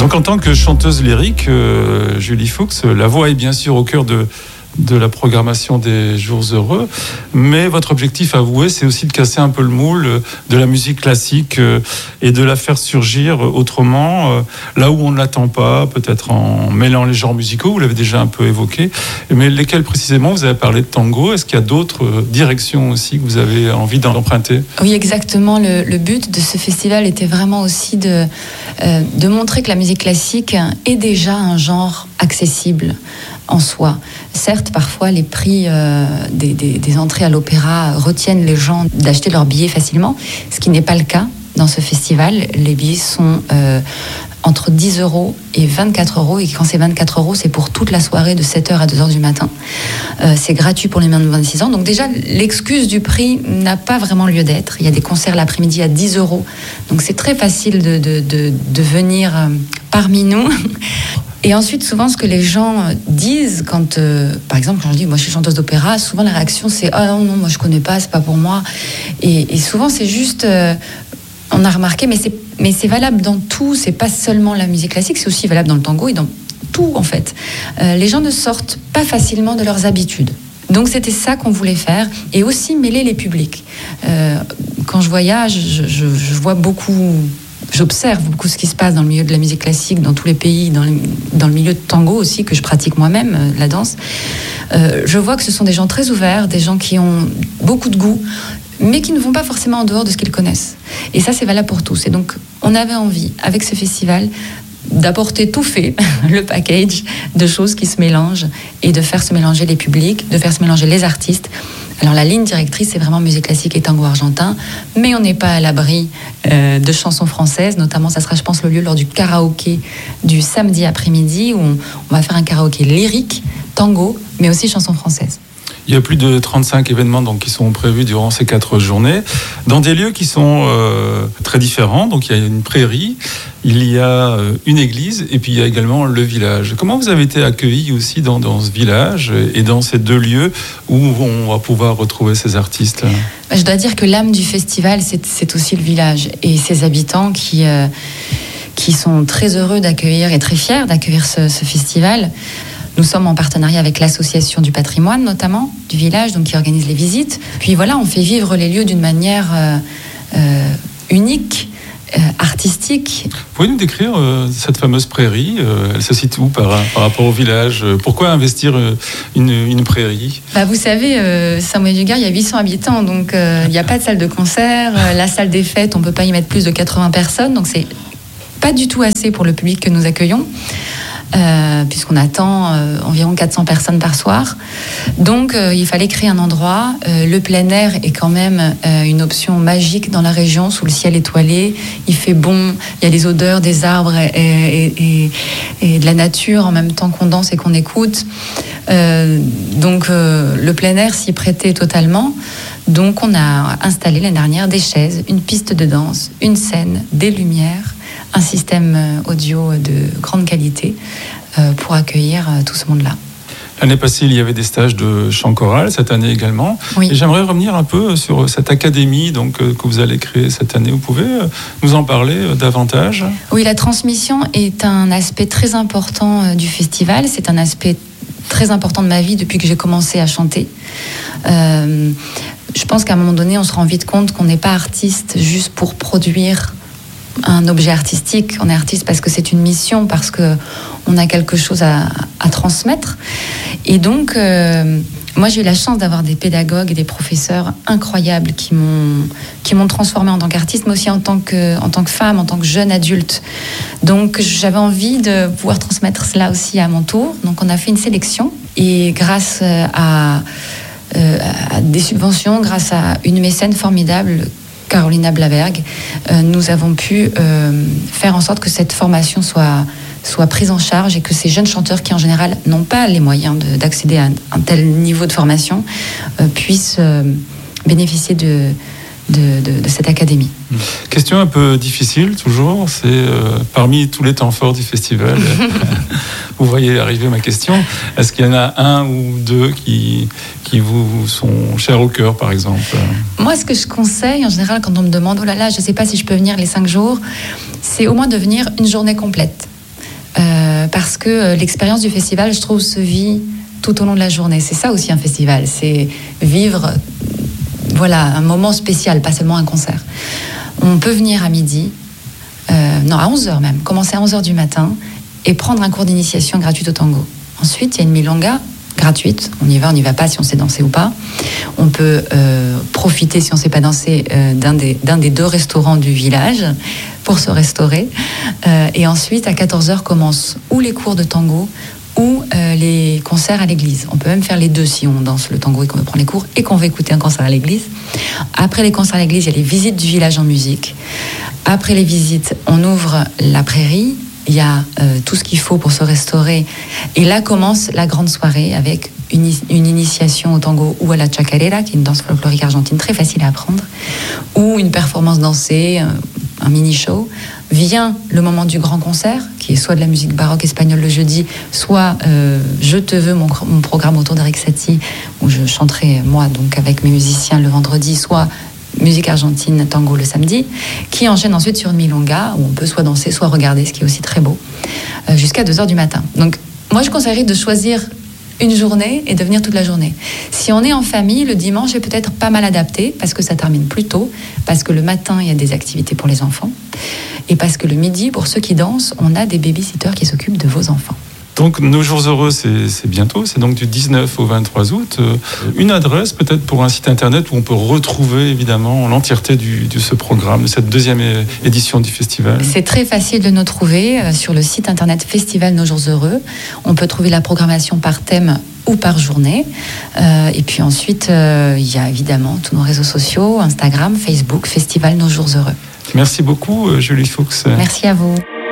Donc en tant que chanteuse lyrique, Julie Fuchs, la voix est bien sûr au cœur de la programmation des Jours Heureux, mais votre objectif avoué, c'est aussi de casser un peu le moule de la musique classique et de la faire surgir autrement, là où on ne l'attend pas, peut-être en mêlant les genres musicaux, vous l'avez déjà un peu évoqué, mais lesquels précisément? Vous avez parlé de tango, est-ce qu'il y a d'autres directions aussi que vous avez envie d'emprunter? Oui, exactement. Le but de ce festival était vraiment aussi de montrer que la musique classique est déjà un genre accessible en soi. Certes, parfois, les prix des entrées à l'opéra retiennent les gens d'acheter leurs billets facilement, ce qui n'est pas le cas dans ce festival. Les billets sont entre 10 € et 24 €, et quand c'est 24 €, c'est pour toute la soirée de 7h à 2h du matin. C'est gratuit pour les moins de 26 ans. Donc déjà, l'excuse du prix n'a pas vraiment lieu d'être. Il y a des concerts l'après-midi à 10 €. Donc c'est très facile de venir parmi nous. Et ensuite, souvent, ce que les gens disent quand, par exemple, quand je dis, moi, je suis chanteuse d'opéra, souvent la réaction, c'est, ah non, moi, je connais pas, c'est pas pour moi. Et souvent, c'est juste, on a remarqué, mais c'est valable dans tout. C'est pas seulement la musique classique, c'est aussi valable dans le tango et dans tout, en fait. Les gens ne sortent pas facilement de leurs habitudes. Donc c'était ça qu'on voulait faire, et aussi mêler les publics. Quand je voyage, je vois beaucoup. J'observe beaucoup ce qui se passe dans le milieu de la musique classique, dans tous les pays, dans le milieu de tango aussi, que je pratique moi-même, la danse. Je vois que ce sont des gens très ouverts, des gens qui ont beaucoup de goût, mais qui ne vont pas forcément en dehors de ce qu'ils connaissent. Et ça, c'est valable pour tous. Et donc, on avait envie, avec ce festival, d'apporter tout fait, le package de choses qui se mélangent, et de faire se mélanger les publics, de faire se mélanger les artistes. Alors la ligne directrice, c'est vraiment musique classique et tango argentin, mais on n'est pas à l'abri de chansons françaises. Notamment, ça sera, je pense, le lieu lors du karaoké du samedi après-midi, où on va faire un karaoké lyrique, tango, mais aussi chansons françaises. Il y a plus de 35 événements donc, qui sont prévus durant ces 4 journées, dans des lieux qui sont très différents. Donc il y a une prairie, il y a une église, et puis il y a également le village. Comment vous avez été accueillis aussi dans ce village et dans ces 2 lieux où on va pouvoir retrouver ces artistes? Je dois dire que l'âme du festival, c'est aussi le village et ses habitants qui sont très heureux d'accueillir et très fiers d'accueillir ce festival. Nous sommes en partenariat avec l'association du patrimoine, notamment, du village, donc qui organise les visites. Puis voilà, on fait vivre les lieux d'une manière unique, artistique. Vous pouvez nous décrire cette fameuse prairie? Elle se situe où par rapport au village? Pourquoi investir une prairie? Vous savez, Saint-Maurice-du-Gard, il y a 800 habitants, donc il n'y a pas de salle de concert. La salle des fêtes, on ne peut pas y mettre plus de 80 personnes, donc c'est pas du tout assez pour le public que nous accueillons. Puisqu'on attend environ 400 personnes par soir. Donc il fallait créer un endroit. Le plein air est quand même une option magique dans la région, sous le ciel étoilé. Il fait bon, il y a les odeurs des arbres et de la nature en même temps qu'on danse et qu'on écoute. Donc le plein air s'y prêtait totalement. Donc on a installé l'année dernière des chaises, une piste de danse, une scène, des lumières, un système audio de grande qualité pour accueillir tout ce monde-là. L'année passée, il y avait des stages de chant choral, cette année également. Oui. Et j'aimerais revenir un peu sur cette académie que vous allez créer cette année. Vous pouvez nous en parler davantage? Oui, la transmission est un aspect très important du festival. C'est un aspect très important de ma vie depuis que j'ai commencé à chanter. Je pense qu'à un moment donné, on se rend vite compte qu'on n'est pas artiste juste pour produire un objet artistique. On est artiste parce que c'est une mission, parce qu'on a quelque chose à transmettre. Et donc, moi, j'ai eu la chance d'avoir des pédagogues et des professeurs incroyables qui m'ont transformée en tant qu'artiste, mais aussi en tant que femme, en tant que jeune adulte. Donc, j'avais envie de pouvoir transmettre cela aussi à mon tour. Donc, on a fait une sélection. Et grâce à des subventions, grâce à une mécène formidable, Carolina Blaberg, nous avons pu faire en sorte que cette formation soit prise en charge et que ces jeunes chanteurs qui en général n'ont pas les moyens d'accéder à un tel niveau de formation puissent bénéficier de cette académie. Question un peu difficile toujours, c'est parmi tous les temps forts du festival, vous voyez arriver ma question, est-ce qu'il y en a un ou deux qui vous sont chers au cœur par exemple? Moi, ce que je conseille en général quand on me demande, oh là là, je ne sais pas si je peux venir les 5 jours, c'est au moins de venir une journée complète. que l'expérience du festival, je trouve, se vit tout au long de la journée. C'est ça aussi un festival, c'est vivre un moment spécial, pas seulement un concert. On peut venir à midi, à 11h même, commencer à 11h du matin et prendre un cours d'initiation gratuite au tango. Ensuite, il y a une milonga gratuite. On y va pas si on sait danser ou pas. On peut profiter, si on ne sait pas danser, d'un des 2 restaurants du village pour se restaurer. Et ensuite, à 14h, commencent ou les cours de tango ou les concerts à l'église. On peut même faire les 2 si on danse le tango et qu'on veut prendre les cours et qu'on veut écouter un concert à l'église. Après les concerts à l'église, il y a les visites du village en musique. Après les visites, on ouvre la prairie. Il y a tout ce qu'il faut pour se restaurer. Et là commence la grande soirée avec une initiation au tango ou à la chacarera, qui est une danse folklorique argentine très facile à apprendre, ou une performance dansée, un mini-show. Vient le moment du grand concert, qui est soit de la musique baroque espagnole le jeudi, soit Je te veux, mon programme autour d'Eric Satie, où je chanterai moi donc avec mes musiciens le vendredi, soit musique argentine, tango le samedi, qui enchaîne ensuite sur une milonga, où on peut soit danser, soit regarder, ce qui est aussi très beau, jusqu'à 2h du matin. Donc moi je conseillerais de choisir une journée et de venir toute la journée. Si on est en famille, le dimanche est peut-être pas mal adapté, parce que ça termine plus tôt, parce que le matin il y a des activités pour les enfants, et parce que le midi, pour ceux qui dansent, on a des babysitters qui s'occupent de vos enfants. Donc, Nos Jours Heureux, c'est bientôt. C'est donc du 19 au 23 août. Une adresse, peut-être, pour un site internet où on peut retrouver, évidemment, l'entièreté de ce programme, de cette 2e édition du festival. C'est très facile de nous trouver sur le site internet Festival Nos Jours Heureux. On peut trouver la programmation par thème ou par journée. Et puis ensuite, il y a évidemment tous nos réseaux sociaux, Instagram, Facebook, Festival Nos Jours Heureux. Merci beaucoup, Julie Fuchs. Merci à vous.